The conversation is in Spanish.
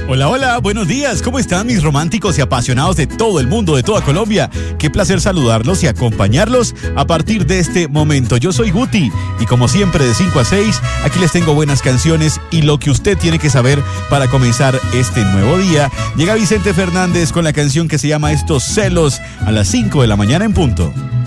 Hola, hola, buenos días. ¿Cómo están mis románticos y apasionados de todo el mundo, de toda Colombia? Qué placer saludarlos y acompañarlos a partir de este momento. Yo soy Guti y como siempre de 5 a 6, aquí les tengo buenas canciones y lo que usted tiene que saber para comenzar este nuevo día. Llega Vicente Fernández con la canción que se llama Estos celos a las 5 de la mañana en punto.